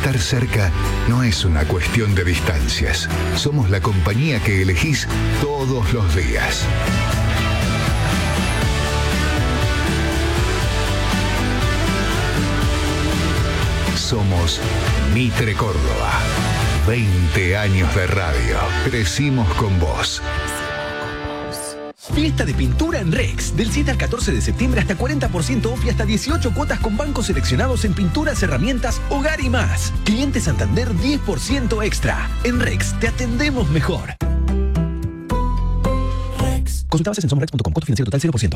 Estar cerca no es una cuestión de distancias. Somos la compañía que elegís todos los días. Somos Mitre Córdoba. 20 años de radio. Crecimos con vos. Fiesta de pintura en Rex. Del 7 al 14 de septiembre hasta 40% off y hasta 18 cuotas con bancos seleccionados en pinturas, herramientas, hogar y más. Cliente Santander 10% extra. En Rex te atendemos mejor. Rex. Consulta bases en somrex.com. Costo financiero total 0%.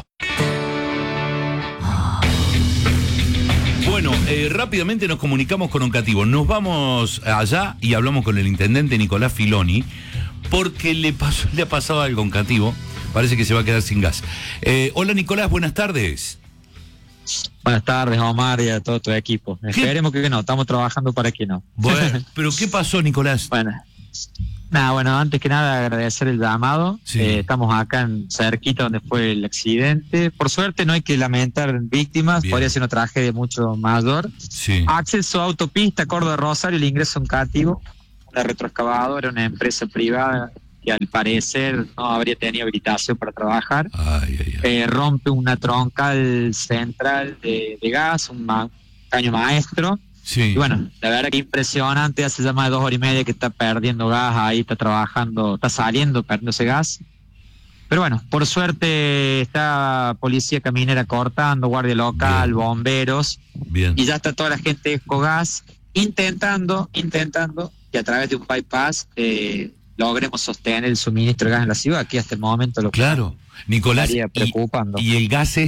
Bueno, rápidamente nos comunicamos con Oncativo. Nos vamos allá y hablamos con el intendente Nicolás Filoni porque le ha pasado algo a Oncativo. Parece que se va a quedar sin gas. Hola Nicolás, buenas tardes. Buenas tardes, Omar, y a todo tu equipo. Esperemos que no, estamos trabajando para que no. Bueno, pero ¿qué pasó, Nicolás? Bueno, antes que nada agradecer el llamado. Sí. Estamos acá cerquita donde fue el accidente. Por suerte no hay que lamentar víctimas, Bien. podría ser una tragedia mucho mayor. Sí. Acceso a autopista, Córdoba-Rosario, el ingreso Oncativo, una retroexcavadora, una empresa privada que al parecer no habría tenido habilitación para trabajar. Rompe una troncal central de gas, un caño maestro. Sí. Y bueno, la verdad que impresionante, hace ya más de 2 horas y media que está perdiendo gas, ahí está trabajando, está saliendo, perdiéndose gas. Pero bueno, por suerte está policía caminera cortando, guardia local, Bien. Bomberos. Bien. Y ya está toda la gente de Escogas intentando que a través de un bypass logremos sostener el suministro de gas en la ciudad, que hasta el momento lo Claro, Nicolás, preocupando. ¿y el gas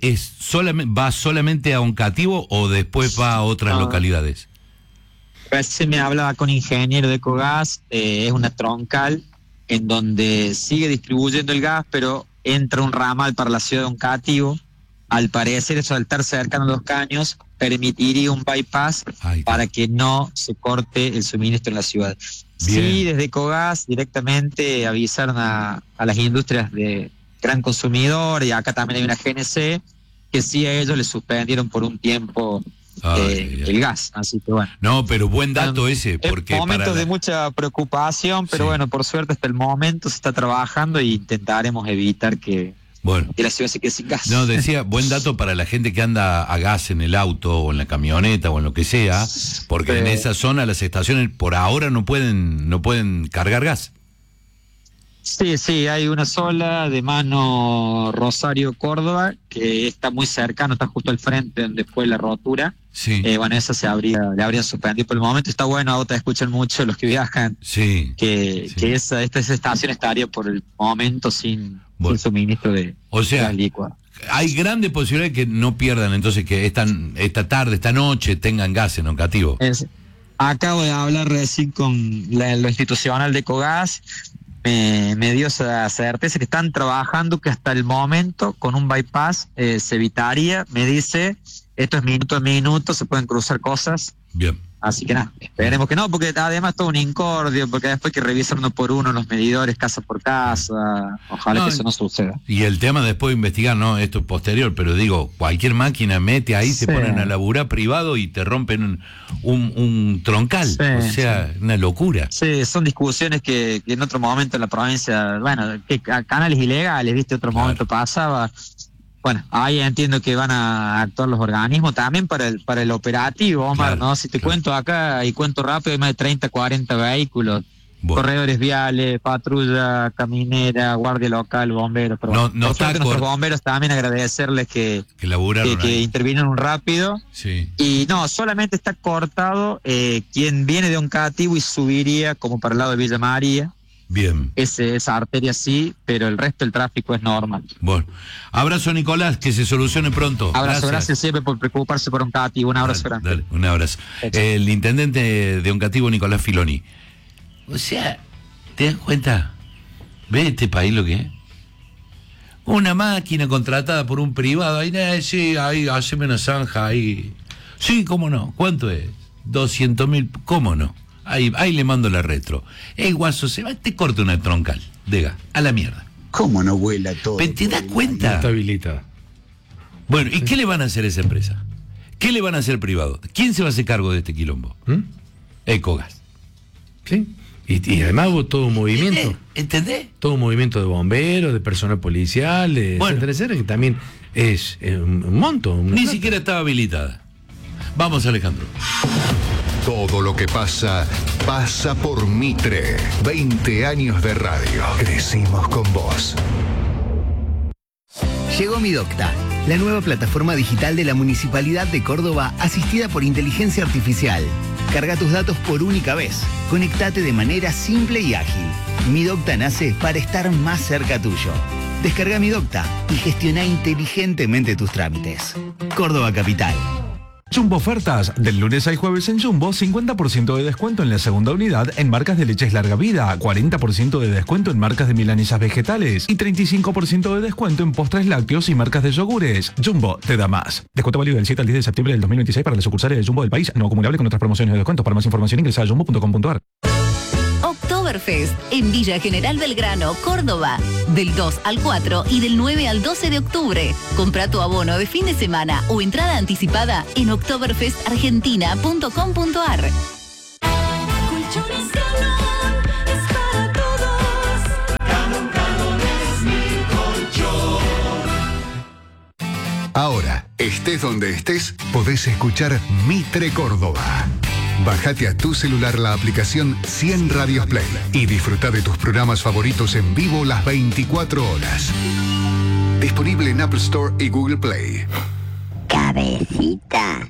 va solamente a Oncativo o después va a otras localidades? Se me hablaba con ingeniero de Ecogas, es una troncal en donde sigue distribuyendo el gas, pero entra un ramal para la ciudad de Oncativo. Al parecer, eso al estar cercano a los caños, permitiría un bypass para que no se corte el suministro en la ciudad. Bien. Sí, desde Ecogas directamente avisaron a las industrias de gran consumidor, y acá también hay una GNC, que sí a ellos les suspendieron por un tiempo el gas, así que bueno. No, pero buen dato ese, porque es momento para de mucha preocupación, pero Sí. bueno, por suerte hasta el momento se está trabajando y intentaremos evitar que la ciudad se quede sin gas. No, decía, buen dato para la gente que anda a gas en el auto o en la camioneta o en lo que sea, porque en esa zona las estaciones por ahora no pueden cargar gas. Sí, hay una sola de mano Rosario-Córdoba, que está muy cercano, está justo al frente donde fue la rotura. Sí. Bueno, esa le habrían suspendido por el momento. Está bueno, ahora te escuchan mucho los que viajan, Sí. que esta estación estaría por el momento sin suministro de gas líquido. Hay grandes posibilidades que no pierdan, entonces, que esta tarde, esta noche tengan gas en Oncativo. Acabo de hablar recién con lo institucional de Ecogas. Me dio esa certeza que están trabajando, que hasta el momento con un bypass se evitaría. Me dice, esto es minuto a minuto, se pueden cruzar cosas. Bien. Así que nada, esperemos que no, porque además todo un incordio, porque después hay que revisar uno por uno los medidores, casa por casa. Ojalá que eso no suceda. Y el tema después de investigar, no, esto es posterior, pero digo, cualquier máquina mete ahí, se ponen a laburar privado y te rompen un troncal. O sea, una locura. Sí, son discusiones que en otro momento en la provincia, bueno, que canales ilegales, viste, otro momento pasaba. Bueno, ahí entiendo que van a actuar los organismos también para el operativo, Omar, ¿no? Si te cuento acá y cuento rápido, hay más de 30, 40 vehículos, corredores viales, patrulla, caminera, guardia local, bomberos. Pero por suerte nuestros bomberos también agradecerles que intervinieron rápido. Sí. Y no, solamente está cortado quien viene de Oncativo y subiría como para el lado de Villa María. Bien. Esa arteria sí, pero el resto del tráfico es normal. Bueno, abrazo Nicolás, que se solucione pronto. Gracias siempre por preocuparse por Oncativo. Un abrazo grande. Dale, un abrazo. El intendente de Oncativo, Nicolás Filoni. O sea, ¿te das cuenta? ¿Ves este país lo que es? Una máquina contratada por un privado. Ahí, sí, ahí, haceme una zanja ahí. Sí, cómo no. ¿Cuánto es? 200.000. ¿Cómo no? Ahí le mando la retro. El guaso se va, te corta una troncal. Diga, a la mierda. ¿Cómo no vuela todo? ¿Te das cuenta? No está habilitada. Bueno, ¿y qué le van a hacer a esa empresa? ¿Qué le van a hacer privado? ¿Quién se va a hacer cargo de este quilombo? Ecogas. ¿Sí? Y además hubo todo un movimiento. ¿Entendés? Todo un movimiento de bomberos, de personal policial, Bueno. etcétera, que también es un monto. Ni siquiera estaba habilitada. Vamos, Alejandro. Todo lo que pasa, pasa por Mitre. 20 años de radio. Crecimos con vos. Llegó Mi Docta, la nueva plataforma digital de la Municipalidad de Córdoba asistida por inteligencia artificial. Carga tus datos por única vez. Conectate de manera simple y ágil. Mi Docta nace para estar más cerca tuyo. Descarga Mi Docta y gestiona inteligentemente tus trámites. Córdoba Capital. Jumbo Ofertas, del lunes al jueves en Jumbo, 50% de descuento en la segunda unidad en marcas de leches larga vida, 40% de descuento en marcas de milanesas vegetales y 35% de descuento en postres lácteos y marcas de yogures. Jumbo te da más. Descuento válido del 7 al 10 de septiembre del 2026 para las sucursales de Jumbo del país, no acumulable con otras promociones de descuento. Para más información ingresa a jumbo.com.ar. Oktoberfest en Villa General Belgrano, Córdoba, del 2 al 4 y del 9 al 12 de octubre. Compra tu abono de fin de semana o entrada anticipada en oktoberfestargentina.com.ar. Colchones Galón es para todos. Galón es mi colchón. Ahora, estés donde estés, podés escuchar Mitre Córdoba. Bájate a tu celular la aplicación 100 Radios Play y disfruta de tus programas favoritos en vivo las 24 horas. Disponible en Apple Store y Google Play. Cabecita.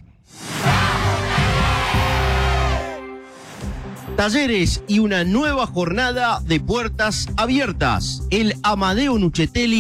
Talleres y una nueva jornada de puertas abiertas. El Amadeo Nuchetelli